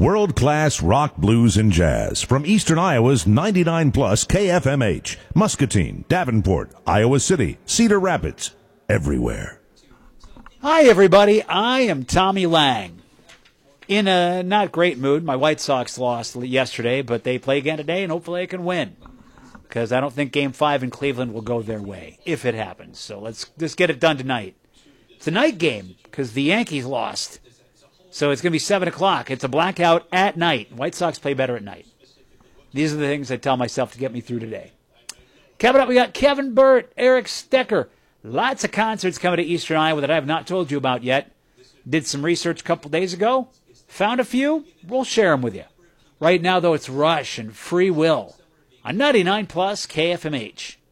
World-class rock, blues, and jazz from Eastern Iowa's 99 plus KFMH, Muscatine, Davenport, Iowa City, Cedar Rapids, everywhere. Hi, everybody. I am Tommy Lang. In a not great mood. My White Sox lost yesterday, but they play again today, and hopefully they can win. Because I don't think Game 5 in Cleveland will go their way, if it happens. So let's just get it done tonight. It's a night game, because the Yankees lost. So it's going to be 7 o'clock. It's a blackout at night. White Sox play better at night. These are the things I tell myself to get me through today. Coming up, we got Kevin Burt, Eric Stecker. Lots of concerts coming to Eastern Iowa that I have not told you about yet. Did some research a couple days ago. Found a few. We'll share them with you. Right now, though, it's Rush and Free Will on 99 plus KFMH.